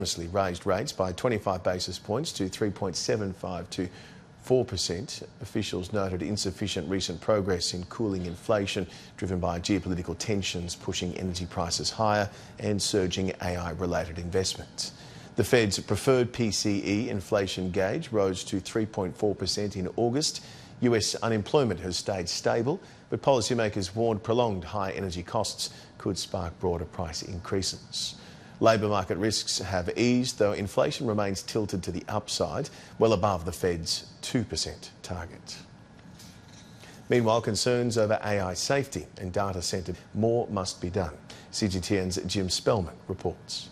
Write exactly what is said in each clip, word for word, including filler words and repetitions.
raised rates by twenty-five basis points to three point seven five to four percent. Officials noted insufficient recent progress in cooling inflation, driven by geopolitical tensions pushing energy prices higher and surging A I-related investments. The Fed's preferred P C E inflation gauge rose to three point four percent in August. U S unemployment has stayed stable, but policymakers warned prolonged high energy costs could spark broader price increases. Labour market risks have eased, though inflation remains tilted to the upside, well above the Fed's two percent target. Meanwhile, concerns over A I safety and data centre, more must be done. C G T N's Jim Spellman reports.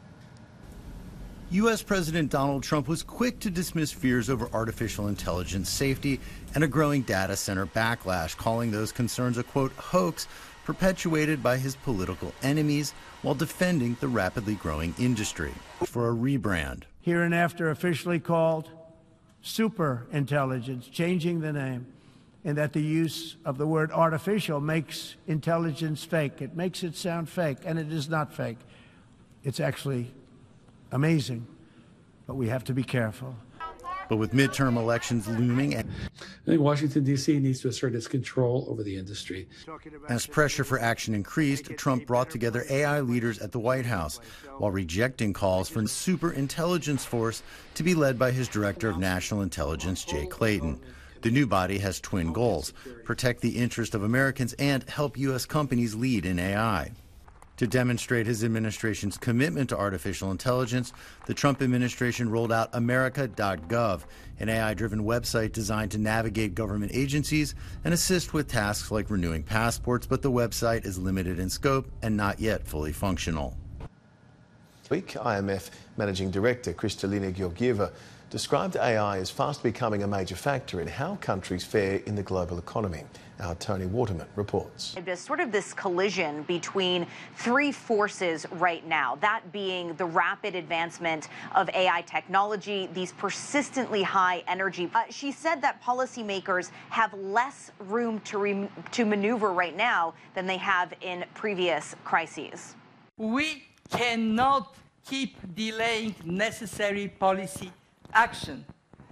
U S President Donald Trump was quick to dismiss fears over artificial intelligence safety and a growing data center backlash, calling those concerns a, quote, hoax perpetuated by his political enemies while defending the rapidly growing industry for a rebrand. Hereinafter officially called super intelligence, changing the name, and that the use of the word artificial makes intelligence fake. It makes it sound fake, and it is not fake. It's actually amazing, but we have to be careful. But with midterm elections looming, I think Washington, D C needs to assert its control over the industry. As pressure for action increased, Trump brought together A I leaders at the White House while rejecting calls for a super intelligence force to be led by his Director of National Intelligence, Jay Clayton. The new body has twin goals: protect the interest of Americans and help U S companies lead in A I. To demonstrate his administration's commitment to artificial intelligence, the Trump administration rolled out America dot gov, an A I-driven website designed to navigate government agencies and assist with tasks like renewing passports, but the website is limited in scope and not yet fully functional. This week, I M F Managing Director Kristalina Georgieva described A I as fast becoming a major factor in how countries fare in the global economy. Our Tony Waterman reports. There's sort of this collision between three forces right now, that being the rapid advancement of A I technology, these persistently high energy. Uh, she said that policymakers have less room to, re to maneuver right now than they have in previous crises. We cannot keep delaying necessary policy action.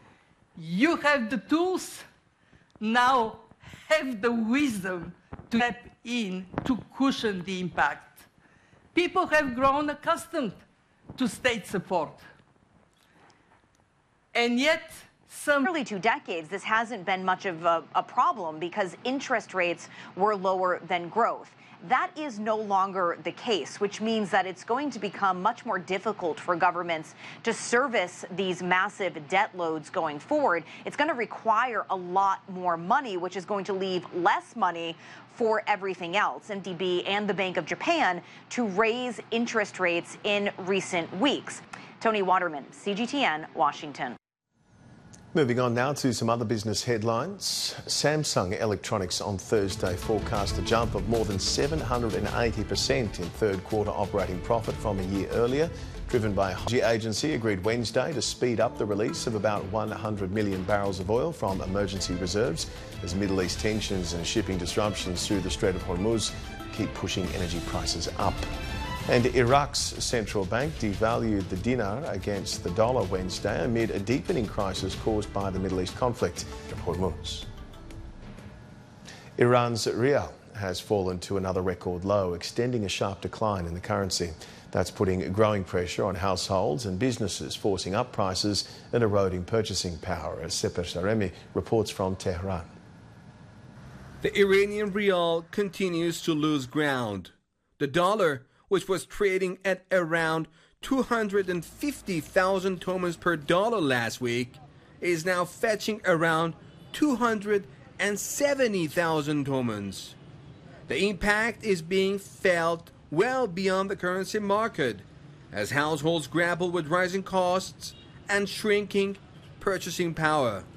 You have the tools, now have the wisdom to step in to cushion the impact. People have grown accustomed to state support. And yet, some... Nearly two decades, this hasn't been much of a, a problem because interest rates were lower than growth. That is no longer the case, which means that it's going to become much more difficult for governments to service these massive debt loads going forward. It's going to require a lot more money, which is going to leave less money for everything else. M D B and the Bank of Japan to raise interest rates in recent weeks. Tony Waterman, C G T N, Washington. Moving on now to some other business headlines. Samsung Electronics on Thursday forecast a jump of more than seven hundred eighty percent in third quarter operating profit from a year earlier, driven by the agency agreed Wednesday to speed up the release of about one hundred million barrels of oil from emergency reserves as Middle East tensions and shipping disruptions through the Strait of Hormuz keep pushing energy prices up. And Iraq's central bank devalued the dinar against the dollar Wednesday amid a deepening crisis caused by the Middle East conflict of Hormuz. Iran's rial has fallen to another record low, extending a sharp decline in the currency. That's putting growing pressure on households and businesses, forcing up prices and eroding purchasing power, as Seper Saremi reports from Tehran. The Iranian rial continues to lose ground. The dollar, which was trading at around two hundred fifty thousand tomans per dollar last week, is now fetching around two hundred seventy thousand tomans. The impact is being felt well beyond the currency market as households grapple with rising costs and shrinking purchasing power.